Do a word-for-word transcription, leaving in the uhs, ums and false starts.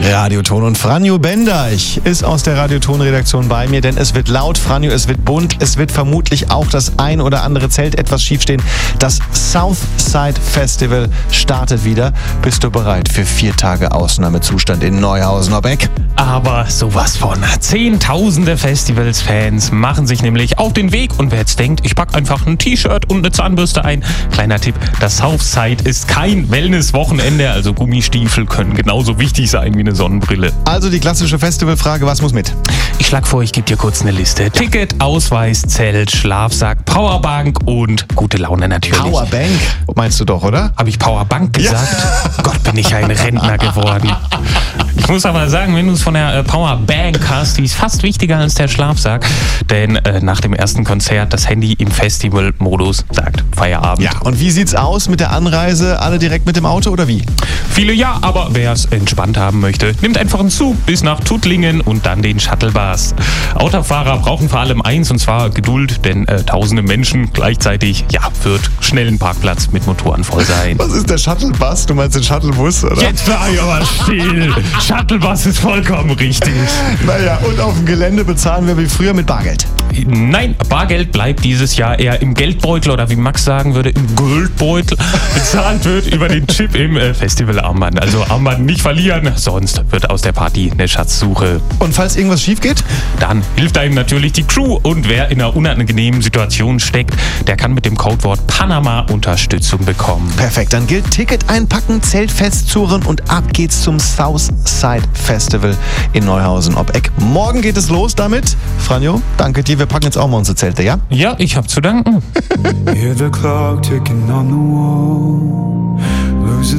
Radioton und Franjo Bendeich ist aus der Radioton-Redaktion bei mir, denn es wird laut, Franjo, es wird bunt, es wird vermutlich auch das ein oder andere Zelt etwas schiefstehen. Das Southside Festival startet wieder. Bist du bereit für vier Tage Ausnahmezustand in Neuhausen-Obbeck? Aber sowas von. Zehntausende Festivals-Fans machen sich nämlich auf den Weg und wer jetzt denkt, ich pack einfach ein T-Shirt und eine Zahnbürste ein. Kleiner Tipp, das Southside ist kein Wellness-Wochenende, also Gummistiefel können genauso wichtig sein wie eine Sonnenbrille. Also die klassische Festivalfrage, was muss mit? Ich schlage vor, ich gebe dir kurz eine Liste. Ticket, Ausweis, Zelt, Schlafsack, Powerbank und gute Laune natürlich. Powerbank? Meinst du doch, oder? Habe ich Powerbank gesagt? Ja. Gott, bin ich ein Rentner geworden. Ich muss aber sagen, wenn du es von der äh, Powerbank hast, die ist fast wichtiger als der Schlafsack. Denn äh, nach dem ersten Konzert das Handy im Festival-Modus sagt Feierabend. Ja, und wie sieht's aus mit der Anreise? Alle direkt mit dem Auto oder wie? Viele ja, aber wer es entspannt haben möchte, nimmt einfach einen Zug bis nach Tuttlingen und dann den Shuttlebus. Autofahrer brauchen vor allem eins, und zwar Geduld, denn äh, tausende Menschen gleichzeitig, ja, wird schnell ein Parkplatz mit Motoren voll sein. Was ist der Shuttlebus? Du meinst den Shuttlebus, oder? Jetzt war ich aber still. Shuttlebus ist vollkommen richtig. Naja, und auf dem Gelände bezahlen wir wie früher mit Bargeld. Nein, Bargeld bleibt dieses Jahr eher im Geldbeutel oder wie Max sagen würde, im Goldbeutel. Bezahlt wird über den Chip im äh, Festivalarmband. Also Armband nicht verlieren, sonst wird aus der Party eine Schatzsuche. Und falls irgendwas schief geht? Dann hilft einem natürlich die Crew. Und wer in einer unangenehmen Situation steckt, der kann mit dem Codewort Panama Unterstützung bekommen. Perfekt, dann gilt Ticket einpacken, Zelt festzurren und ab geht's zum Southside Festival in Neuhausen-Obbeck. Morgen geht es los damit. Franjo, danke dir. Wir packen jetzt auch mal unsere Zelte, ja? Ja, ich hab zu danken. Hear the clock ticking on the wall.